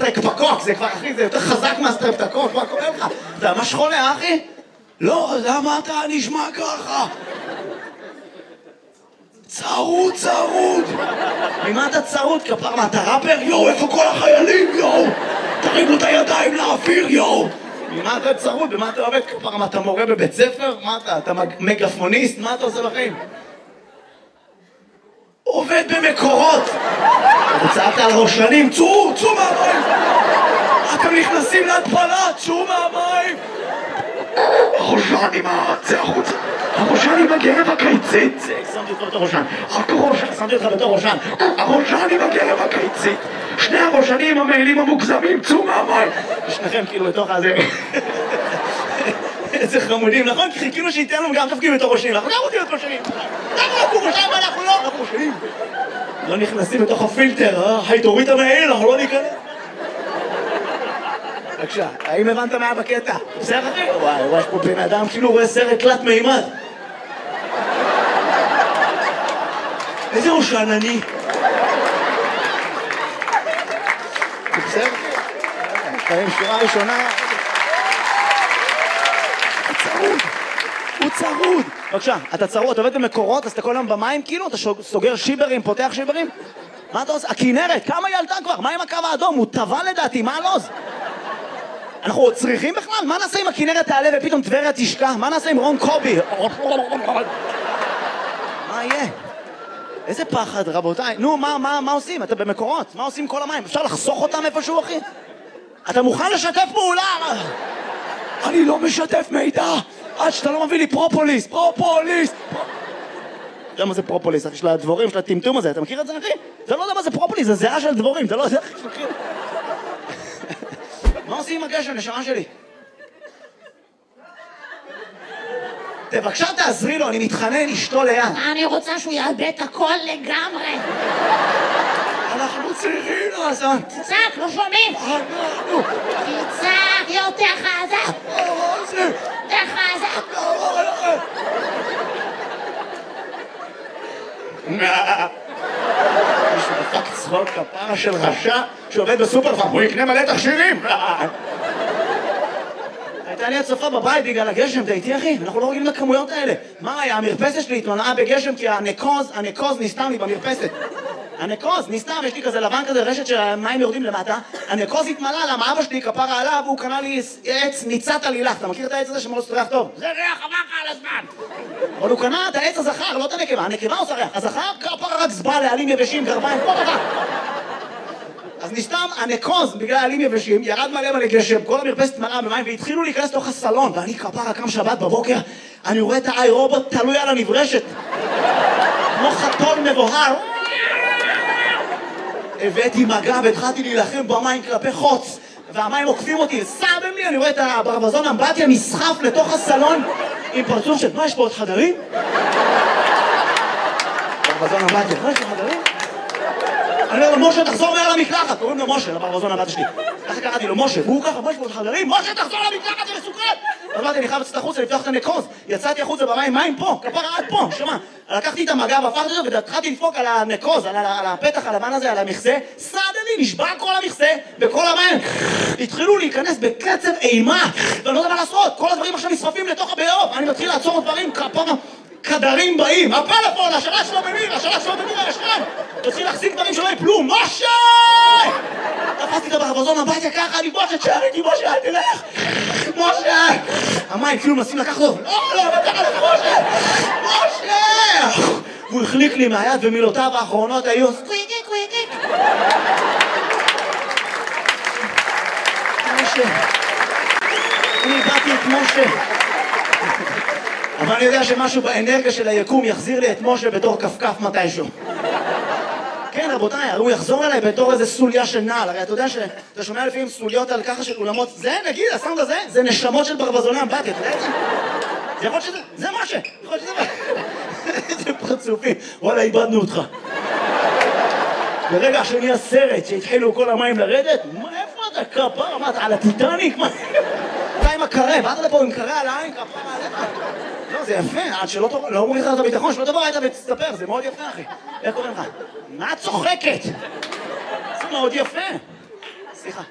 סטרפטוקוק, זה כבר, אחי, זה יותר חזק מהסטרפטוקוק, מה קורה לך? אתה ממש חולה, אחי? לא, למה אתה נשמע ככה? צרוד. ממה אתה צרוד? כפר, מה, אתה ראפר? יואו, איפה כל החיילים, יואו? תרימו את הידיים לאוויר, יואו! ממה אתה צרוד? במה אתה עובד? כפר, מה, אתה מורה בבית ספר? מה אתה מגפוניסט? מה אתה עושה בחיים? עובד במקורות! אתה צעקת על ראשנים, צאו מהמים! אתם נכנסים להתפלה, צאו מהמים! הראשנים, צא החוצה! הראשנים בגרב הקיצית! שמתי אותך בתור ראשן! שמתי אותך בתור ראשן! הראשנים בגרב הקיצית! שני הראשנים המעילים המוגזמים, צאו מהמים! ושניכם כאילו בתוך הזה... איזה חמודים, נכון? כי חיכינו שייתן לנו גם תפקיד בתור ראשנים, אנחנו גם רוצים להיות ראשנים! אנחנו ראשנים, אנחנו לא! אנחנו ראשנים! לא נכנסים בתוך הפילטר, היי, תוריד את המעיל, אנחנו לא ניכנס! בבקשה, האם הבנת מה בקטע? בסדר אחי? וואי, יש פה בן אדם כאילו רואה סרט תלת מימד. איזה ראשן אני? בסדר? חיים שורה ראשונה. הוא צרוד. בבקשה, אתה צרוד, אתה עובד במקורות, אז אתה כל היום במים כאילו? אתה סוגר שיברים, פותח שיברים? מה אתה עושה? הכינרת, כמה היא עלתה כבר? מה עם הקו האדום? הוא טבע לדעתי, מה הלוז? אנחנו צריכים בכלל? מה נעשה אם הכינרת תעלה ופתאום טבריה תשקע? מה נעשה עם רון קובי? מה יהיה? איזה פחד, רבותיי. נו, מה עושים? אתה במקורות. מה עושים כל המים? אפשר לחסוך אותם איפשהו, אחי? אתה מוכן לשתף פעולה? אני לא משתף מידע עד שאתה לא מביא לי פרופוליס. אתה יודע מה זה פרופוליס, אחי? של הדבורים, של הטמטום הזה. אתה מכיר את זה, אחי? אתה לא יודע מה זה פרופוליס, זה זהה של דבורים. אתה לא יודע, אחי, מכיר? מה עושים עם הגשם, נשמה שלי? בבקשה תעזרי לו, אני מתחנן, אשתו ליד. אני רוצה שהוא יאבד את הכל לגמרי. אנחנו צריכים לעשות. תצעק, לא שומעים. תצעק, יותר חזק. יותר חזק. מישהו דפק צחוק כפרה של רשע שעובד בסופרפארם, הוא יקנה מלא תכשירים. הייתה לי הצופה בבית בגלל הגשם, אתה איתי אחי? אנחנו לא רגילים לכמויות האלה. מה היה? המרפסת שלי התמלאה בגשם כי הנקוז נסתם לי במרפסת. הנקוז נסתם, יש לי כזה לבן כזה, רשת שהמים יורדים למטה. הנקוז התמלא, למה אבא שלי כפרה עליו, הוא קנה לי עץ ניצת עלילך. אתה מכיר את העץ הזה שמאוד ריח טוב? זה ריח עבר לך על הזמן. אבל הוא קנה את העץ הזכר, לא את הנקבה. הנקבה עושה ריח. הזכר כפרה רק זבל לעלים יבשים, גרביים, פה דבר. אז נסתם הנקוז בגלל העלים יבשים, ירד מלא גשם, כל המרפסת מלאה במים והתחילו להיכנס לתוך הסלון ואני כפרה קם שבת בבוקר, אני רואה את האי רובוט תלוי על הנברשת כמו חתול מבוהר. הבאתי מגע והתחלתי להילחם במים כלפי חוץ והמים עוקפים אותי, סתם לי, אני רואה את הברווזון אמבטיה נסחף לתוך הסלון עם פרצוף של מה יש פה עוד חדרים? ברווזון אמבטיה, מה יש פה חדרים? אני אומר לו, משה, תחזור מעל המקלחת. קוראים לו משה, לברווזון הבת שלי. ככה קראתי לו, משה, והוא ככה, משה, חברים, משה, תחזור למקלחת, זה מסוכן! אז אמרתי, אני חייב לצאת החוצה, לפתוח את הנקוז. יצאתי החוצה במים, מים פה, כפרה עד פה, שמע. לקחתי את המגע והפכתי אותו, והתחלתי לדפוק על הנקוז, על הפתח הלבן הזה, על המכסה. סעדני, נשבע כל המכסה, וכל המים התחילו להיכנס בקצב אימה. ואני לא יודע מה לעשות, כל הדברים עכשיו נשרפים לתוך הבארות. אני מתחיל לעצור דברים, כפרה. כדרים באים, הפלאפון, השלט שלו במיר, הישן. תתחיל להחזיק דברים שלא יפלו, משה! תפסתי את הברווזון הביתה ככה, אני משה, תשאר איתי, משה, אל תלך! משה! המים כאילו מנסים לקחת אותו, לא, תקח לך, משה! הוא החליק לי מהיד ומילותיו האחרונות היו קוויקיק. משה. אני איבדתי את משה. אבל אני יודע שמשהו באנרגיה של היקום יחזיר לי את משה בתור כפכף מתישהו. כן, רבותיי, הוא יחזור אליי בתור איזה סוליה של נעל. הרי אתה יודע שאתה שומע לפעמים סוליות על ככה של אולמות. זה, נגיד, הסאונד הזה, זה נשמות של ברווזוני אמבטיה. אתה יודע את זה? זה יכול שזה, זה משה. יכול שזה איזה פרצופים. וואלה, איבדנו אותך. ברגע שנהיה סרט שהתחילו כל המים לרדת, איפה אתה כפר? מה, אתה על הטיטניק? אתה עם הקרה, באת לפה עם קרה על העין, כפר עליך. לא, זה יפה, עד שלא אומרים לך את הביטחון, שלא תבוא היית ותסתפר, זה מאוד יפה, אחי. איך קוראים לך? מה את צוחקת? זה מאוד יפה. סליחה.